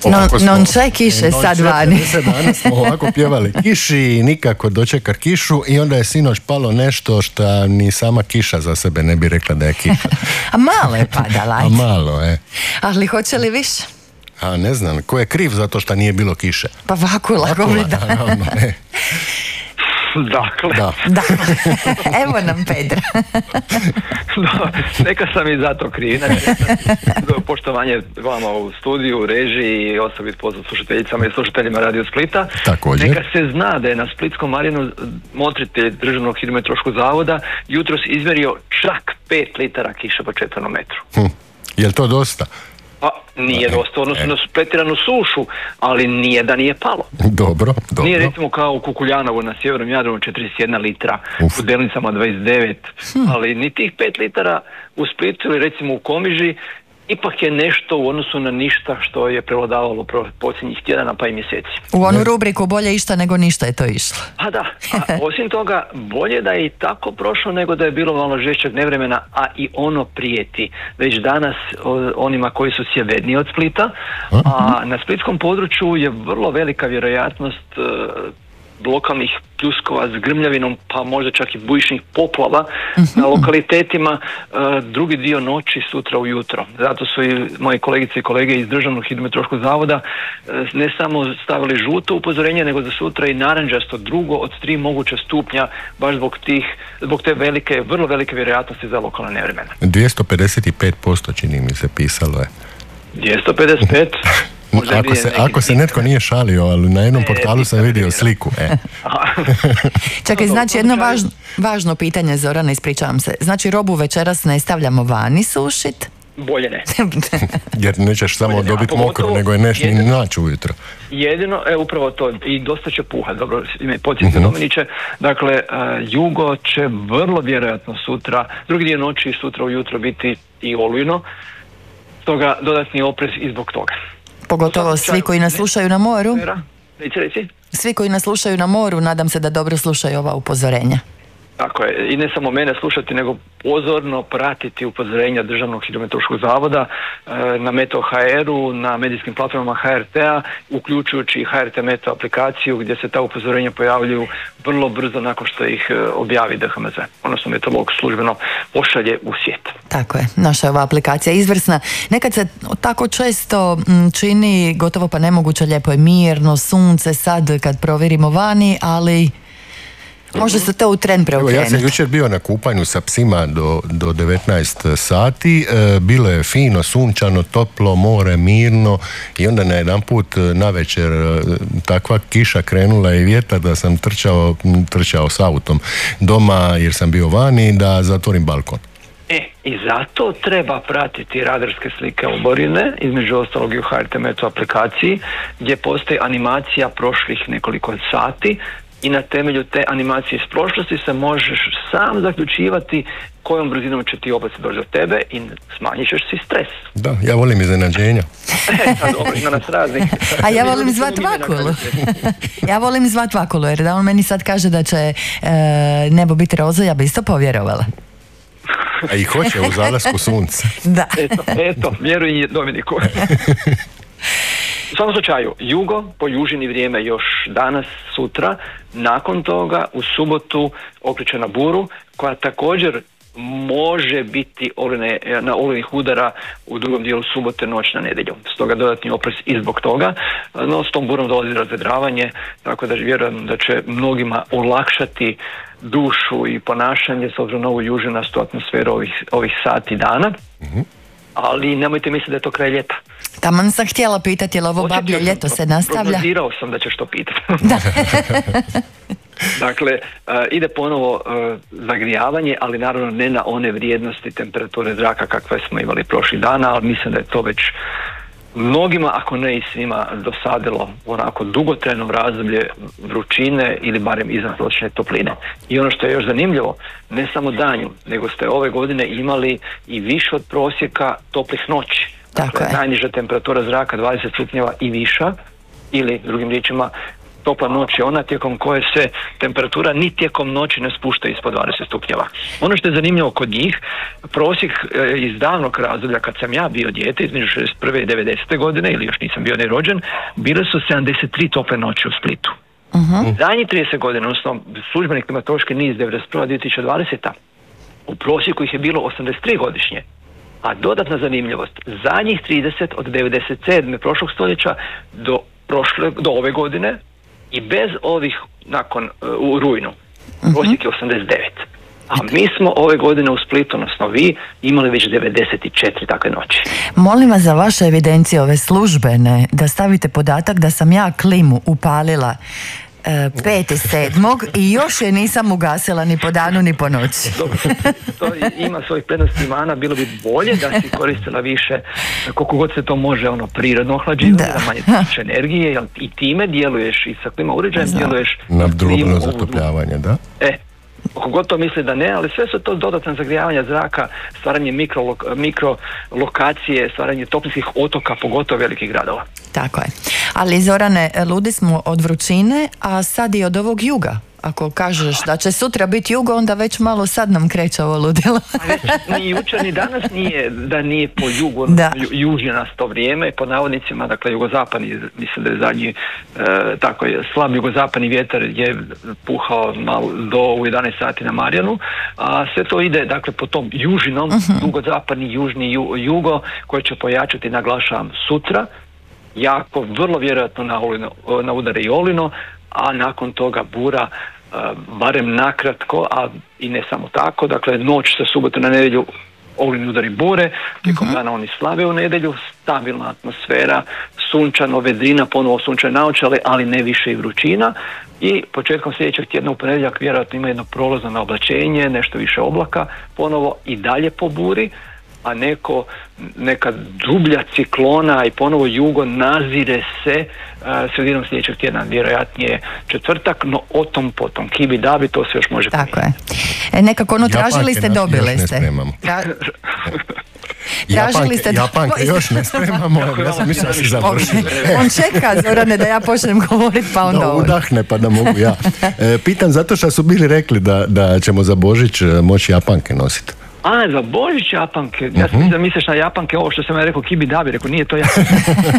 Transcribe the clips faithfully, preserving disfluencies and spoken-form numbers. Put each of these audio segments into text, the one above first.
Non, non c'è kiše sad vani. Danas smo ovako pjevali kiši, nikako dočekar kišu i onda je sinoć palo nešto što ni sama kiša za sebe ne bi rekla da je kiša. A malo je padala, ajde. A malo, e. Ali hoće li više? A ne znam, ko je kriv za to što nije bilo kiše? Pa Vakula, govori da. Naravno, e. Dakle, Da. Da. Evo nam Pedra. da, neka sam i zato kriv. Poštovanje vama u studiju, režiji i osobit pozdrav slušateljicama i slušateljima Radio Splita. Također. Neka se zna da je na Splitskom Marinu motritelj Državnog hidrometeorološkog zavoda jutros izmjerio čak pet litara kiše po četvrnom metru. Hm. Je li to dosta? Pa nije dosta, odnosno na pretjeranu sušu, ali nije da nije palo. Dobro, dobro. Nije recimo kao u Kukuljanovu na sjevernom Jadranu četrdeset jedna litra, Uf. u Delnicama dvadeset devet, hm. ali ni tih pet litara u Splitu ili recimo u Komiži ipak je nešto u odnosu na ništa što je prevladavalo posljednjih tjedana pa i mjeseci. U onu rubriku bolje išta nego ništa je to išlo. A da, a osim toga bolje da je i tako prošlo nego da je bilo malo žešćeg nevremena, a i ono prijeti već danas o, onima koji su sjeverni od Splita, a na splitskom području je vrlo velika vjerojatnost e, lokalnih pljuskova s grmljavinom, pa možda čak i bujičnih poplava na lokalitetima e, drugi dio noći sutra ujutro. Zato su i moji kolegice i kolege iz Državnog hidrometeorološkog zavoda e, ne samo stavili žuto upozorenje, nego za sutra i narančasto, drugo od tri moguća stupnja, baš zbog tih, zbog te velike, vrlo velike vjerojatnosti za lokalne nevremena. dvjesto pedeset pet posto čini mi se pisalo je. dvjesto pedeset pet Ako se, ako se netko nije šalio, ali na jednom portalu sam vidio sliku. E. Čekaj, znači jedno važno, važno pitanje, Zorana, ispričavam se. Znači robu večeras ne stavljamo vani sušit? Bolje ne. Jer nećeš samo dobiti mokro, nego je neš ni naći ujutro. Jedino, e, upravo to, i dosta će puhat, dobro, ime podsjetite, uh-huh. Dominiće, dakle, uh, jugo će vrlo vjerojatno sutra, drugi dio noći i sutra ujutro biti i olujno, stoga dodatni oprez i zbog toga. Pogotovo svi koji nas slušaju na moru. Reci, reci. Svi koji nas slušaju na moru, nadam se da dobro slušaju ova upozorenja. Tako je, i ne samo mene slušati, nego pozorno pratiti upozorenja Državnog hidrometeorološkog zavoda na Meteo ha er-u, na medijskim platformama ha er te-a, uključujući i ha er te Meteo aplikaciju gdje se ta upozorenja pojavljuju vrlo brzo nakon što ih objavi de ha em ze, odnosno meteorolog službeno pošalje u svijet. Tako je, naša je ova aplikacija izvrsna. Nekad se tako često čini gotovo pa nemoguće, lijepo je mirno, sunce sad kad provjerimo vani, ali može se to u tren preokrenuti. Ja sam jučer bio na kupanju sa psima do, do devetnaest sati, e, bilo je fino, sunčano, toplo, more, mirno i onda na jedan put navečer takva kiša krenula i vjetar da sam trčao, trčao s autom doma jer sam bio vani da zatvorim balkon. E, i zato treba pratiti radarske slike oborine, između ostalog i u ha er te Meteo aplikaciji, gdje postoji animacija prošlih nekoliko sati i na temelju te animacije iz prošlosti se možeš sam zaključivati kojom brzinom će ti oblaci doći do tebe i smanjit ćeš si stres. Da, ja volim iznenađenja. E, dobro, ima nas raznih. A ja volim zvat Vakulu. Ja volim zvat Vakulu, jer da on meni sad kaže da će e, nebo biti roza, ja bi isto povjerovala. A i hoće u zalasku sunca. Da. Eto, eto, vjerujem Dominiku. U svakom slučaju, jugo, po južini vrijeme još danas, sutra, nakon toga u subotu okreće na buru, koja također može biti olujne, na olujnih udara u drugom dijelu subote, noć na nedjelju. Stoga dodatni oprez i zbog toga, no s tom burom dolazi razvedravanje, tako da vjerujem da će mnogima olakšati dušu i ponašanje s obzirom na ovu južinastu atmosferu ovih, ovih sati dana. Mm-hmm. Ali nemojte misliti da je to kraj ljeta. Taman sam htjela pitati, je li ovo bablje ljeto se nastavlja? Prognozirao sam da ćeš to pitati. Dakle, uh, ide ponovo uh, zagrijavanje, ali naravno ne na one vrijednosti temperature zraka kakve smo imali prošlih dana, ali mislim da je to već mnogima, ako ne i svima, dosadilo onako dugotrajno razdoblje vrućine ili barem iznadprosječne topline. I ono što je još zanimljivo, ne samo danju, nego ste ove godine imali i više od prosjeka toplih noći. Dakle, najniža temperatura zraka dvadeset stupnjeva i viša, ili drugim riječima topla noć je ona tijekom koje se temperatura ni tijekom noći ne spušta ispod dvadeset stupnjeva. Ono što je zanimljivo kod njih, prosjek e, iz davnog razdoblja kad sam ja bio dijete, između šezdeset prve i devedesete godine, ili još nisam bio ni rođen, bile su sedamdeset tri tople noći u Splitu. Uh-huh. Zadnjih trideset godina, odnosno službeni klimatološki niz devedeset prva do dvije tisuće dvadeseta, u prosjeku ih je bilo osamdeset tri godišnje. A dodatna zanimljivost, zadnjih trideset od devedeset sedme prošlog stoljeća do, prošle, do ove godine i bez ovih nakon uh, u rujnu, prosjek je osamdeset devet. A mi smo ove godine u Splitu, odnosno vi, imali već devedeset četiri takve noći. Molim vas za vaše evidencije ove službene da stavite podatak da sam ja klimu upalila peti sedmog i još je nisam ugasila ni po danu ni po noći. Dobro, to ima svojih prednosti i mana, bilo bi bolje da si koristila više, koliko god se to može, ono prirodno ohlađivanje, da, da manje trošiš energije, jer i time djeluješ i sa klima uređajem djeluješ na drobno zatopljavanje, da? E, Ako god to misli da ne, ali sve su to dodatna zagrijavanja zraka, stvaranje mikro, mikro lokacije, stvaranje toplinskih otoka, pogotovo velikih gradova. Tako je. Ali Zorane, ludi smo od vrućine, a sad i od ovog juga. Ako kažeš da će sutra biti jugo, onda već malo sad nam kreće ovo ludilo. Ni jučer, ni danas nije da nije po jugu, ju, južnje nas to vrijeme, po navodnicima, dakle jugozapadni, mislim da je zadnji, e, tako je, slab jugozapadni vjetar je puhao malo do u jedanaest sati na Marjanu, a sve to ide, dakle, po tom južinom, uh-huh. jugozapadni, južni, ju, jugo, koje će pojačati, naglašavam, sutra, jako, vrlo vjerojatno na, olino, na udare i olino, a nakon toga bura, uh, barem nakratko, a i ne samo tako, dakle noć sa subote na nedjelju olujni udari bure, tijekom uh-huh. dana oni slave u nedjelju, stabilna atmosfera, sunčano, vedrina, ponovo sunčane naočale, ali ne više i vrućina, i početkom sljedećeg tjedna u ponedjeljak vjerojatno ima jedno prolazno na oblačenje, nešto više oblaka, ponovo i dalje po buri, a neko, neka dublja ciklona i ponovo jugo nazire se uh, sredinom sljedećeg tjedna, vjerojatnije četvrtak, no o tom potom. Kibi dabi, to se još može Tako promijeniti. je. E, nekako ono tražili ste, dobili ste. Tra... Tražili ste... Japanke još ne spremamo, ja sam mislila da si završio. On čeka, Zorane, da ja počnem govoriti, pa onda da ovo. udahne, pa da mogu ja. E, pitam zato što su bili rekli da, da ćemo za Božić moći Japanke nositi. A, za Božić Japanke. Ja uh-huh. sam da misliš na Japanke, ovo što sam ja rekao Kibi dabi, rekao nije to Japanke.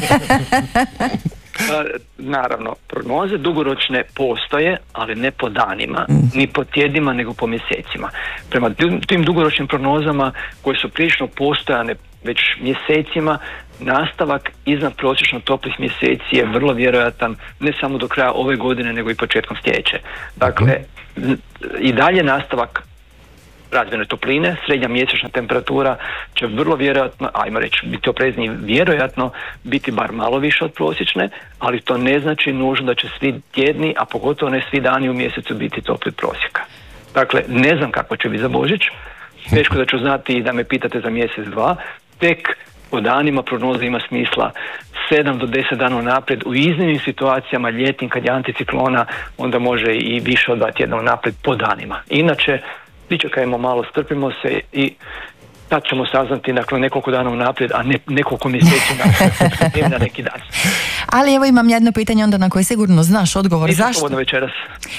Naravno, prognoze dugoročne postoje, ali ne po danima, ni po tjednima, nego po mjesecima. Prema tim dugoročnim prognozama koje su prilično postojane već mjesecima, nastavak iznad prosječno toplih mjeseci je vrlo vjerojatan ne samo do kraja ove godine, nego i početkom sljedeće. Dakle, i dalje nastavak razmjerne topline, srednja mjesečna temperatura će vrlo vjerojatno, ajmo reći, biti oprezniji, vjerojatno biti bar malo više od prosječne, ali to ne znači nužno da će svi tjedni, a pogotovo ne svi dani u mjesecu biti topli od prosjeka. Dakle, ne znam kako će biti za Božić, teško da ću znati i da me pitate za mjesec, dva, tek po danima prognoza ima smisla sedam do deset dana naprijed, u iznimnim situacijama ljetnim kad je anticiklona, onda može i više od dva tjedna naprijed po danima. Inače, pričekajmo malo, strpimo se i tad ćemo saznati dakle, nekoliko dana unaprijed, a ne nekoliko mjeseci na, na neki dan. Ali evo imam jedno pitanje onda na koje sigurno znaš odgovor. Nisam Zašto? Nisam večeras.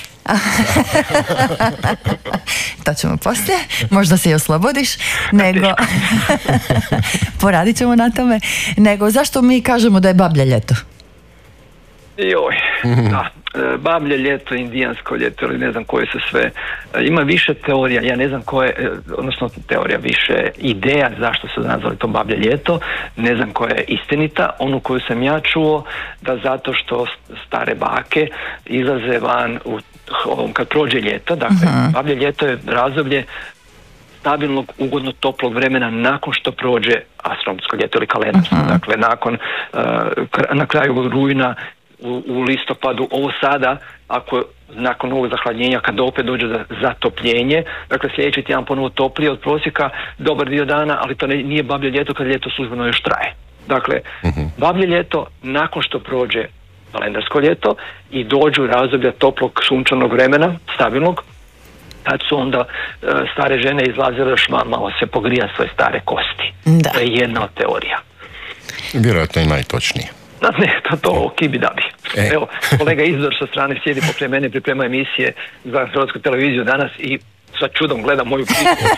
To ćemo poslije, možda se i oslobodiš, nego poradit ćemo na tome, nego zašto mi kažemo da je bablje ljeto? Joj, da. Bablje ljeto, indijansko ljeto ili ne znam koje su sve. Ima više teorija, ja ne znam koje, odnosno teorija, više ideja zašto su nazvali to bablje ljeto, ne znam koja je istinita. Onu koju sam ja čuo, da zato što stare bake izlaze van u, kad prođe ljeto, dakle uh-huh. bablje ljeto je razdoblje stabilnog, ugodno toplog vremena nakon što prođe astronomsko ljeto ili kalendarsko, uh-huh. dakle nakon uh, na kraju rujna, U, u listopadu, ovo sada, ako nakon ovog zahladnjenja, kada opet dođe za zatopljenje, dakle sljedeći tjedan ponovo toplije od prosjeka, dobar dio dana, ali to ne, nije bablje ljeto kad ljeto službeno još traje. Dakle, uh-huh. bablje ljeto nakon što prođe kalendarsko ljeto i dođu razdoblja toplog sunčanog vremena, stabilnog, tad su onda e, stare žene izlazile još malo se pogrija svoje stare kosti. Da. To je jedna od teorija. Vjerojatno i najtočnije. Ne, to, to kibi dabi. E. Evo, kolega Izor sa strane sjedi pokraj mene, priprema emisije za Hrvatsku televiziju danas i sa čudom gleda moju priču.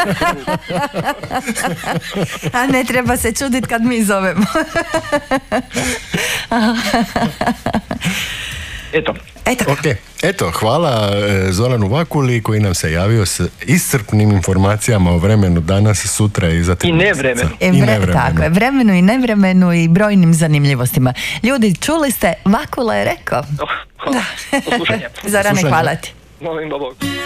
A ne treba se čuditi kad mi zovemo. Eto. Eto. Okay. Eto, hvala Zoranu Vakuli koji nam se javio s iscrpnim informacijama o vremenu danas, sutra i za tri I nevremenu. E, vre, I nevremenu. Tako je, vremenu i nevremenu i brojnim zanimljivostima. Ljudi, čuli ste, Vakula je rekao. Oh, hvala. Poslušanje. Zorane, hvala ti. Molim, Bog.